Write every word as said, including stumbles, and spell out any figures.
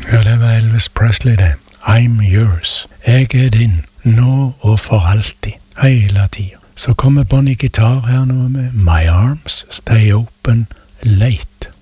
Ja, det var Elvis Presley, det. I'm yours. Jeg er din, nå og for alltid, hele tida. Så kommer Bonnie Gitar her nå med My Arms Stay Open Late.